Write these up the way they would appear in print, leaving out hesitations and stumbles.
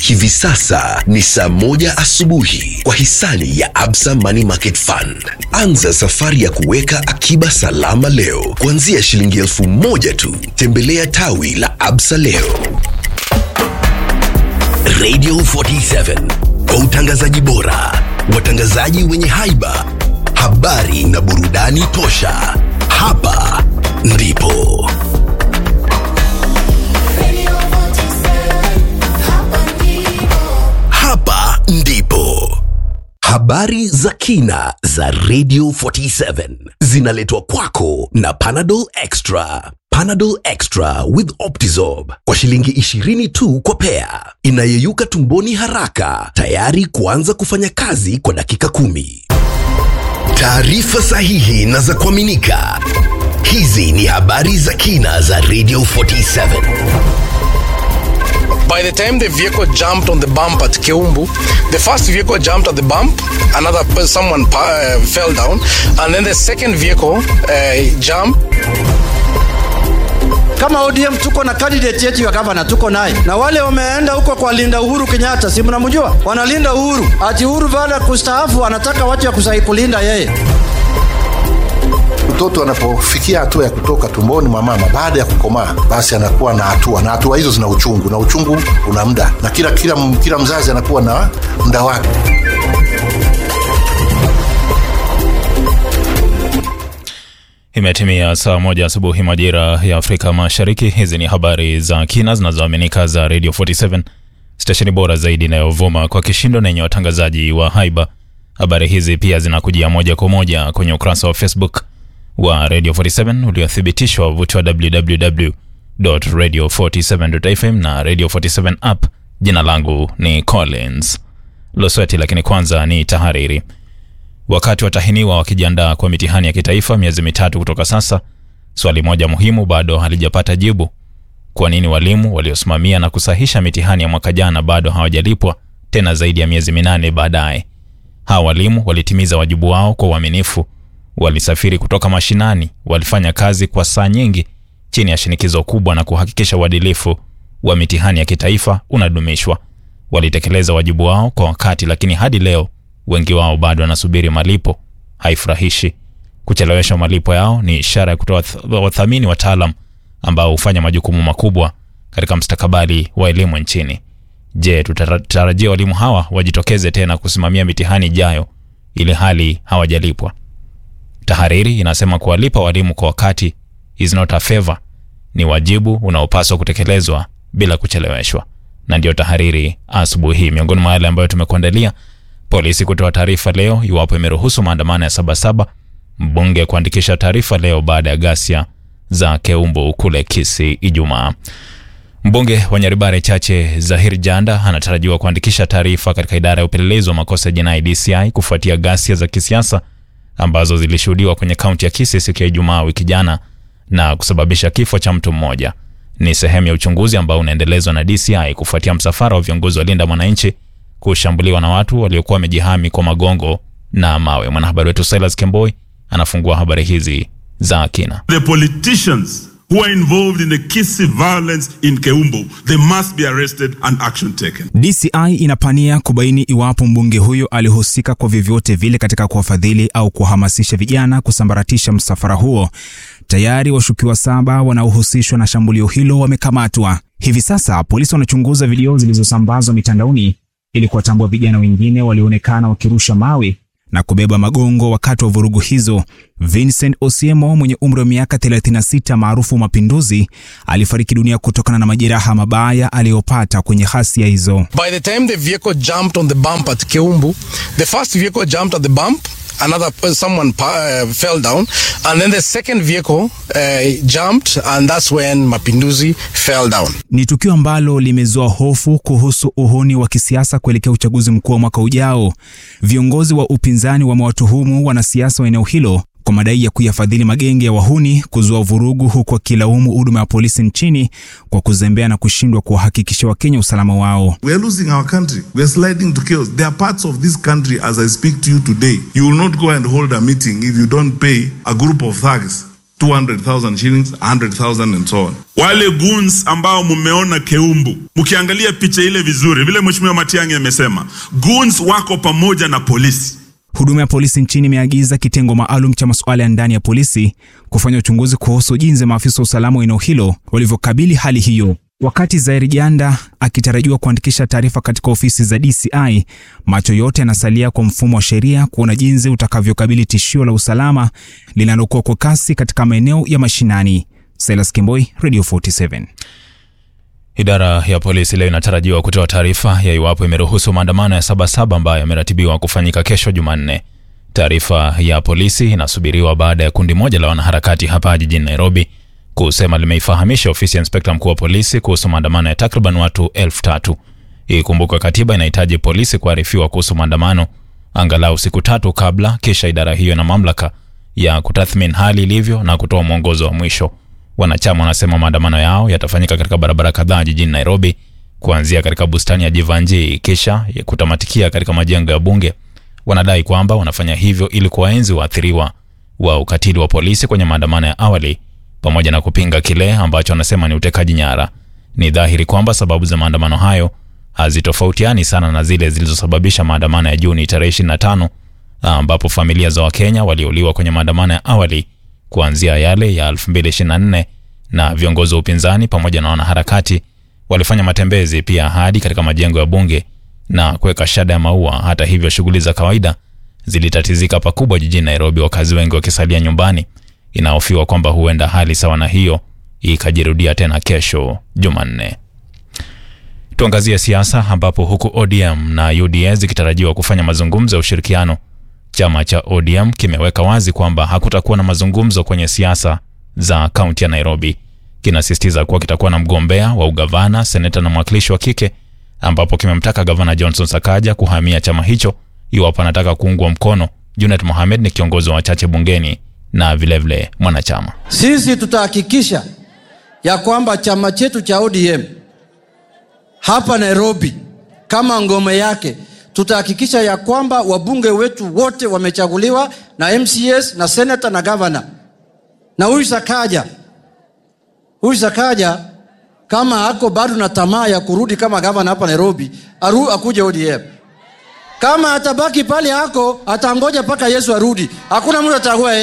Hivi sasa ni saa 1 asubuhi kwa hisani ya Absa Money Market Fund. Anza safari ya kuweka akiba salama leo kuanzia shilingi 1,000 tu. Tembelea tawi la Absa leo. Radio 47 kwa utangazaji bora, watangazaji wenye haiba, habari na burudani tosha. Hapa ndipo habari za kina za Radio 47 zinaletwa kwako na Panadol Extra. Panadol Extra with Optizorb kwa shilingi 20 tu kwa pea. Inayeyuka tumboni haraka, tayari kuanza kufanya kazi kwa dakika 10. Taarifa sahihi na za kuaminika. Hizi ni habari za kina za Radio 47. By the time the vehicle jumped on the bump at Keumbu, the first vehicle jumped at the bump, someone fell down, and then the second vehicle jumped. Kama ODM tuko na candidate yetu ya governor, tuko naye. Na wale wameenda huko kwa Linda Uhuru Kenyatta, si mnamjua? Wanalinda Uhuru. Ati Uhuru baada kustaafu anataka watu ya kulinda yeye. Mtoto anapofikia hatua ya kutoka tumboni mwa mama baada ya kukomaa, basi anakuwa na hatua hizo zina uchungu, na uchungu una muda, na kila mzazi anakuwa na muda wake. Imetimia saa 1 asubuhi majira ya Afrika Mashariki. Hizi ni habari za kina zinazoaminika za Radio 47, stesheni bora zaidi inayovuma kwa kishindo na yenye watangazaji wa haiba. Habari hizi pia zinakujia moja kwa moja kwenye ukurasa wa Facebook wa Radio 47 uliothibitishwa vuti wa www.radio47.fm na Radio 47 app. Jina langu ni Collins Losweti, lakini kwanza ni tahariri. Wakati watahiniwa wakijiandaa kwa mitihani ya kitaifa miezi 3 kutoka sasa, swali moja muhimu bado halijapata jibu. Kwa nini walimu waliosimamia na kusahisha mitihani ya mwaka jana bado hawajalipwa tena zaidi ya miezi 8 baadaye? Hawa walimu walitimiza wajibu wao kwa uaminifu. Walisafiri kutoka mashinani, walifanya kazi kwa saa nyingi chini ya shinikizo kubwa na kuhakikisha uadilifu wa mitihani ya kitaifa unadumishwa. Walitekeleza wajibu wao kwa wakati, lakini hadi leo wengi wao bado wanasubiri malipo. Haifurahishi. Kuchelewesha malipo yao ni ishara ya kutowathamini wataalam ambao hufanya majukumu makubwa katika mustakabali wa elimu nchini. Je, tutarajia walimu hawa wajitokeze tena kusimamia mitihani ijayo ili hali hawajalipwa? Tahariri inasema kuwalipa walimu kwa wakati is not a favor, ni wajibu unaopaswa kutekelezwa bila kucheleweshwa. Na ndio tahariri asubuhi. Miongoni mwa yale ambayo tumekuandalia: polisi kutoa taarifa leo iwapo imeruhusu maandamano ya Sabasaba. Mbunge kuandikisha taarifa leo baada ya ghasia za Keumbu kule Kisii Ijumaa. Mbunge wa Nyaribare Chache Zahir Janda anatarajiwa kuandikisha taarifa katika idara ya upelelezi wa makosa jinai DCI kufuatia ghasia za kisiasa ambazo zilishuhudiwa kwenye kaunti ya Kisii siku ya Ijumaa wiki jana na kusababisha kifo cha mtu mmoja. Ni sehemu ya uchunguzi ambao unaendelezwa na DCI kufuatia msafara wa viongozi wa Linda Mwananchi kushambuliwa na watu waliokuwa wamejihami kwa magongo na mawe. Mwanahabari wetu Silas Kemboi anafungua habari hizi za kina. The politicians who are involved in the Kisii violence in Keumbu, they must be arrested and action taken. DCI inapania kubaini iwapo mbunge huyo alihusika kwa vyovyote vile katika kuwafadhili au kuhamasisha vijana kusambaratisha msafara huo. Tayari washukiwa 7 wanaohusishwa na shambulio hilo wamekamatwa. Hivi sasa polisi wanachunguza video zilizosambazwa mitandaoni ili kuwatambua vijana wengine walioonekana wakirusha mawe na kubeba magongo wakati wa vurugu hizo. Vincent Osiemo mwenye umri wa miaka 36 maarufu Mapinduzi alifariki dunia kutokana na majeraha mabaya aliyopata kwenye ghasia hizo. By the time the vehicle jumped on the bump at Keumbu, the first vehicle jumped at the bump, someone fell down, and then the second vehicle jumped, and that's when Mapinduzi fell down. Ni tukio ambalo limezua hofu kuhusu uhuni wa kisiasa kuelekea uchaguzi mkuu wa mwaka ujao. Viongozi wa upinzani wamewatuhumu wanasiasa wa eneo hilo kwa madai ya kuyafadhili magenge ya wahuni kuzua vurugu, huku akilaumu huduma ya polisi nchini kwa kuzembea na kushindwa kuhakikisha Wakenya usalama wao. We are losing our country. We are sliding to chaos. There are parts of this country as I speak to you today. You will not go and hold a meeting if you don't pay a group of thugs 200,000 shillings, 100,000 and so on. Wale goons ambao mumeona Keumbu, mkiangalia picha ile vizuri, vile Mheshimiwa Matiang'i amesema, goons wako pamoja na polisi. Huduma ya polisi nchini imeagiza kitengo maalum cha masuala ya ndani ya polisi kufanya uchunguzi kuhusu jinsi maafisa wa usalama wa eneo hilo walivyokabili hali hiyo. Wakati Zairi Janda akitarajiwa kuandikisha taarifa katika ofisi za DCI, macho yote yanasalia kwa mfumo wa sheria kuona jinsi utakavyokabili tishio la usalama linalokuwa kwa kasi katika maeneo ya mashinani. Silas Kimboi, Radio 47. Idara ya polisi leo inatarajiwa kutoa taarifa ya iwapo imeruhusu maandamano ya Sabasaba ambayo yameratibiwa kufanyika kesho Jumanne. Taarifa ya polisi inasubiriwa baada ya kundi moja la wanaharakati hapa jijini Nairobi kusema limeifahamisha ofisi ya inspekta mkuu wa polisi kuhusu maandamano ya takriban watu 3,000. Ikumbuka katiba inahitaji polisi kuarifiwa kuhusu maandamano angalau siku 3 kabla, kisha idara hiyo na mamlaka ya kutathmini hali ilivyo na kutoa mwongozo wa mwisho. Wanachama wanasema maandamano yao yatafanyika katika barabara kadhaa jijini Nairobi, kuanzia katika bustani ya Jivanji kisha kutamatikia katika majengo ya bunge. Wanadai kwamba wanafanya hivyo ili kuwaenzi waathiriwa wa ukatili wa polisi kwenye maandamano ya awali, pamoja na kupinga kile ambacho wanasema ni utekaji nyara. Ni dhahiri kwamba sababu za maandamano hayo hazitofautiani sana na zile zilizosababisha maandamano ya Juni tarehe 25, ambapo familia za Wakenya waliouliwa kwenye maandamano ya awali kuanzia yale ya 2024, na viongozi wa upinzani pamoja na wanaharakati walifanya matembezi pia hadi katika majengo ya bunge na kuweka shada ya maua. Hata hivyo, shughuli za kawaida zilitatizika pakubwa jijini Nairobi, wakazi wengi wakisalia nyumbani. Inahofiwa kwamba huenda hali sawa na hiyo ikajirudia tena kesho Jumanne. Tuangazie siasa, ambapo huku ODM na UDA zikitarajiwa kufanya mazungumzo ya ushirikiano, chama cha ODM kimeweka wazi kwamba hakutakuwa na mazungumzo kwenye siasa za kaunti ya Nairobi. Kinasisitiza kuwa kitakuwa na mgombea wa ugavana, seneta na mwakilishi wa kike, ambapo kimemtaka gavana Johnson Sakaja kuhamia chama hicho iwapo anataka kuungwa mkono. Junet Mohamed ni kiongozi wa wachache bungeni na vilevile mwanachama. Sisi tutahakikisha ya kwamba chama chetu cha ODM hapa Nairobi kama ngome yake, tutahakikisha ya kwamba wabunge wetu wote wamechaguliwa na MCS na senator na governor. Na huyu Sakaja kama hako bado na tamaa ya kurudi kama governor hapa Nairobi, akuje ODM. Kama atabaki pale hako, atangoja paka Yesu arudi. Hakuna mtu atagua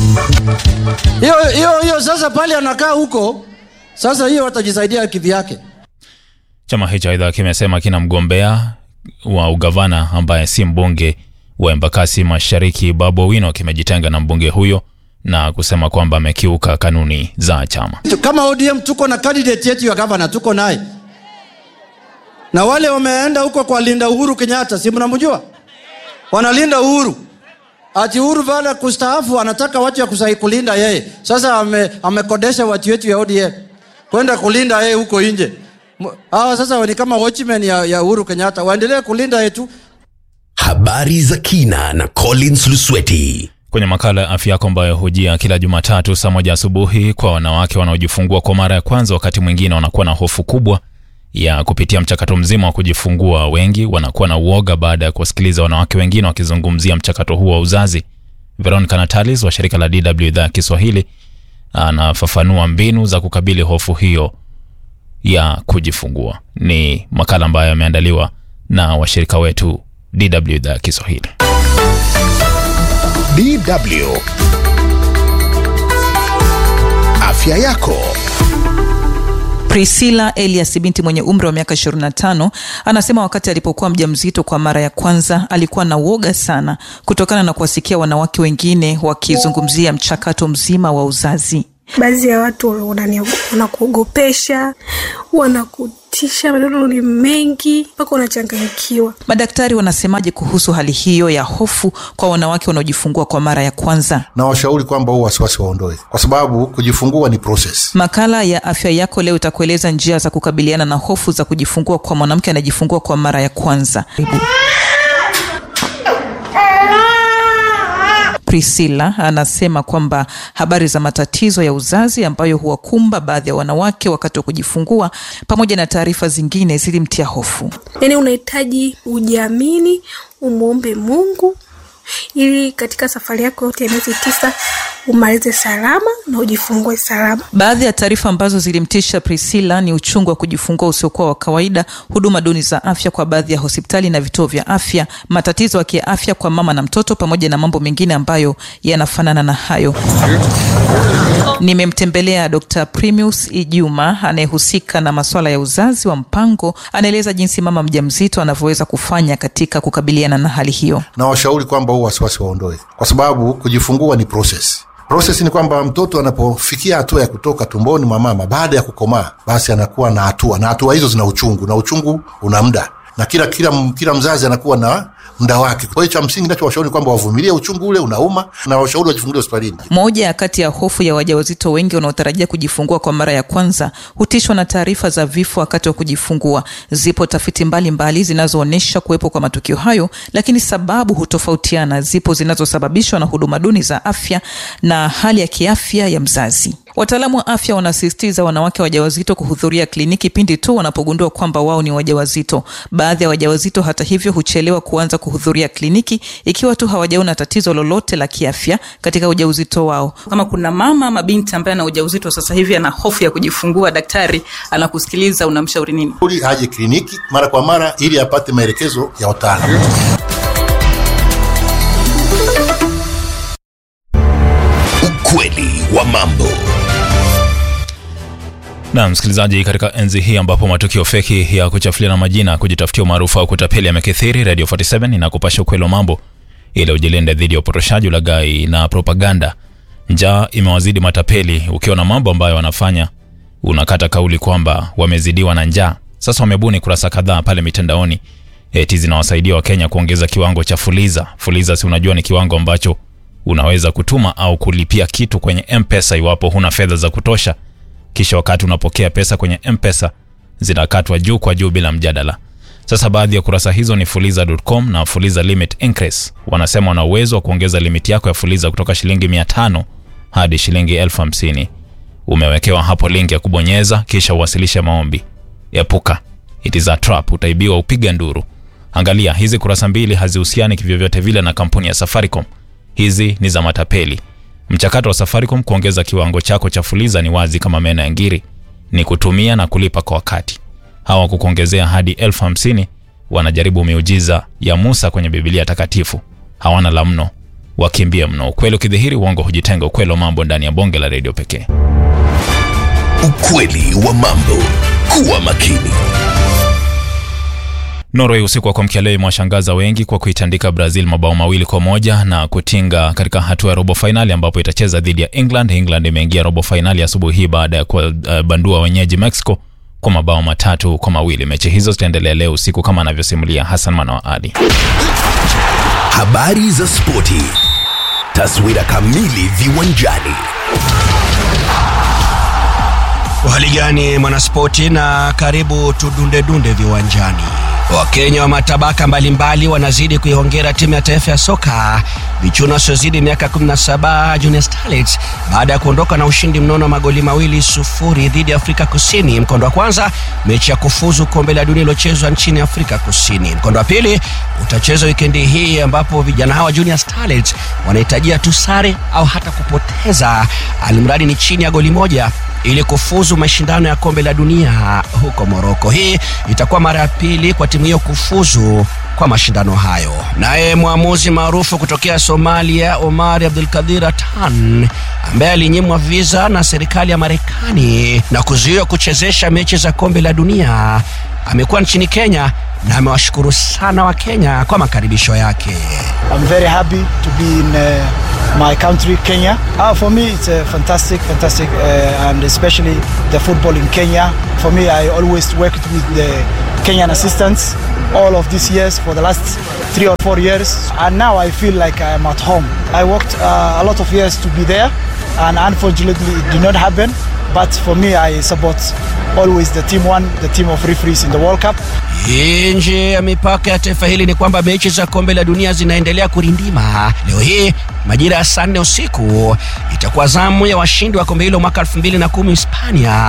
hiyo sasa pale anakaa huko. Sasa hiyo watajisaidia kivyake. Chama hicho aidha kimesema kina mgombea wa ugavana ambaye si mbunge wa Embakasi Mashariki, Babu Owino, kimejitenga na mbunge huyo na kusema kwamba amekiuka kanuni za chama. Kama ODM tuko na candidate yetu ya governor, tuko naye. Na wale wameenda huko kwa linda Uhuru Kenyatta, si mnamjua? Wanalinda Uhuru. Ati Uhuru baada kustaafu anataka watu ya kulinda yeye. Sasa amekodesha watu wetu ya ODM kwenda kulinda yeye huko nje. Hawa sasa ni kama watchmen ya Uhuru Kenyatta, waendelee kulinda yetu. Habari za kina na Collins Lusweti. Kwenye makala ya afya yako ambayo hujia kila Jumatatu saa 1 asubuhi kwa wanawake wanaojifungua kwa mara ya kwanza, wakati mwingine wanakuwa na hofu kubwa ya kupitia mchakato mzima wa kujifungua. Wengi wanakuwa na uoga baada ya kusikiliza wanawake wengine wakizungumzia mchakato huo wa uzazi. Veronica Natalis wa shirika la DW idhaa Kiswahili anafafanua mbinu za kukabili hofu hiyo ya kujifungua. Ni makala ambayo yameandaliwa na washirika wetu DW idhaa Kiswahili. DW Afya yako. Priscilla Elias, binti mwenye umri wa miaka 25, anasema wakati alipokuwa mjamzito kwa mara ya kwanza alikuwa na uoga sana kutokana na kuwasikia wanawake wengine wakizungumzia mchakato mzima wa uzazi. Baadhi ya watu wanakuogopesha, wanakutisha, maneno ni mengi mpaka unachanganyikiwa. Madaktari wanasemaje kuhusu hali hiyo ya hofu kwa wanawake wanaojifungua kwa mara ya kwanza? Na washauri kwamba huo wasiwasi waondoe, kwa sababu kujifungua ni process. Makala ya afya yako leo itakueleza njia za kukabiliana na hofu za kujifungua kwa mwanamke anayejifungua kwa mara ya kwanza. Priscilla anasema kwamba habari za matatizo ya uzazi ambayo huwakumba baadhi ya wanawake wakati wa kujifungua pamoja na taarifa zingine zilimtia hofu. Yaani unahitaji ujiamini, umuombe Mungu ili katika safari yako yote ya miezi 9 umalize salama na ujifungue salama. Baadhi ya taarifa ambazo zilimtisha Priscilla ni uchungu wa kujifungua usiokuwa wa kawaida, huduma duni za afya kwa baadhi ya hospitali na vituo vya afya, matatizo ya kiafya kwa mama na mtoto, pamoja na mambo mengine ambayo yanafanana na hayo. Nimemtembelea Dr. Primus Ijuma anayehusika na masuala ya uzazi wa mpango. Anaeleza jinsi mama mjamzito anavyoweza kufanya katika kukabiliana na hali hiyo. Na washauri kwamba huo wasiwasi waondoe, kwa sababu kujifungua ni process. Process ni kwamba mtoto anapofikia hatua ya kutoka tumboni mwa mama baada ya kukomaa, basi anakuwa na hatua, na hatua hizo zina uchungu, na uchungu una muda, na kila mzazi anakuwa na muda wake. Kwa hiyo cha msingi nacho washauri kwamba wavumilie uchungu ule, unauma, na washauri wajifungulie hospitalini. Moja kati ya hofu ya wajawazito wengi wanaotarajia kujifungua kwa mara ya kwanza hutishwa na taarifa za vifo wakati wa kujifungua. Zipo tafiti mbalimbali zinazoonyesha kuwepo kwa matukio hayo, lakini sababu hutofautiana. Zipo zinazosababishwa na huduma duni za afya na hali ya kiafya ya mzazi. Wataalamu wa afya wanasisitiza wanawake wajawazito kuhudhuria kliniki pindi tu wanapogundua kwamba wao ni wajawazito. Baadhi ya wajawazito hata hivyo huchelewa kuanza kuhudhuria kliniki ikiwa tu hawajaona tatizo lolote la kiafya katika ujauzito wao. Kama kuna mama ama binti ambaye ana ujauzito sasa hivi ana hofu ya kujifungua, daktari anakusikiliza, unamshauri nini? Aje kliniki mara kwa mara ili apate maelekezo ya wataalamu. Ukweli wa mambo. Na msikilizaji, katika enzi hii ambapo matukio feki ya kuchafuliana majina, kujitafutia umaarufu au kutapeli yamekithiri, Radio 47 inakupasha ukweli wa mambo ili ujilinde dhidi ya upotoshaji, ulaghai na propaganda. Njaa imewazidi matapeli. Ukiona mambo ambayo wanafanya unakata kauli kwamba wamezidiwa na njaa. Sasa wamebuni kurasa kadhaa pale mitandaoni eti zinawasaidia Wakenya kuongeza kiwango cha fuliza. Fuliza si unajua ni kiwango ambacho unaweza kutuma au kulipia kitu kwenye M-Pesa iwapo huna fedha za kutosha. Kisha wakati unapokea pesa kwenye M-Pesa zinakatwa juu kwa juu bila mjadala. Sasa baadhi ya kurasa hizo ni fuliza.com na Fuliza Limit Increase. Wanasema wana uwezo wa kuongeza limiti yako ya fuliza kutoka shilingi 500 hadi shilingi 50,000. Umewekewa hapo link ya kubonyeza kisha uwasilishe maombi. Epuka, it is a trap, utaibiwa upiga nduru. Angalia, hizi kurasa mbili hazihusiani kivyovyote vile na kampuni ya Safaricom. Hizi ni za matapeli. Mchakato wa Safaricom kuongeza kiwango chako cha fuliza ni wazi kama mena ya ngiri, ni kutumia na kulipa kwa wakati. Hawa kukuongezea hadi 50,000 wanajaribu miujiza ya Musa kwenye Biblia takatifu. Hawana la mno, wakimbia mno. Ukweli ukidhihiri uongo hujitenga. Ukweli wa mambo ndani ya bonge la radio pekee. Ukweli wa mambo. Kuwa makini. Norway usiku wa kuamkia leo imewashangaza wengi kwa kuitandika Brazil mabao 2-1 na kutinga katika hatua ya robo finali ambapo itacheza dhidi ya England. England imeingia robo finali asubuhi hii baada ya kubandua wenyeji Mexico kwa mabao 3-2. Mechi hizo zitaendelea leo usiku kama anavyosimulia Hassan Mwana Ali. Habari za spoti. Taswira kamili viwanjani. Hali gani mwanaspoti, na karibu tudunde viwanjani. Wakenya wa matabaka mbalimbali wanazidi kuihongera timu ya taifa ya soka vichuno sozidi miaka 17 Junior Starlets baada ya kuondoka na ushindi mnono magoli 2-0 dhidi ya Afrika Kusini mkondo wa kwanza, mechi ya kufuzu kombe la dunia iliyochezwa nchini Afrika Kusini. Mkondo wa pili utachezwa wikendi hii ambapo vijana hawa Junior Starlets wanahitajia tu sare au hata kupoteza, alimradi ni chini ya goli moja ili kufuzu mashindano ya kombe la dunia huko Morocco. Hii itakuwa mara ya pili kwa timu hiyo kufuzu kwa mashindano hayo. Naye mwamuzi maarufu kutokea Somalia Omar Abdulkadir Atan, ambaye alinyimwa visa na serikali ya Marekani na kuzuiwa kuchezesha mechi za kombe la dunia, amekuwa nchini Kenya na amewashukuru sana wa Kenya kwa makaribisho yake. I'm very happy to be in my country, Kenya. For me it's fantastic and especially the football in Kenya. For me, I always worked with the Kenyan assistants all of these years for the last 3 or 4 years, and now I feel like I am at home. I worked a lot of years to be there, and unfortunately it did not happen, but for me I support always the team one, the team of referees in the World Cup. Nje ya mipaka ya taifa hili ni kwamba mechi za kombe la dunia zinaendelea kurindima. Leo hii majira ya saa 4 usiku itakuwa zamu ya washindi wa kombe hilo mwaka 2010 Hispania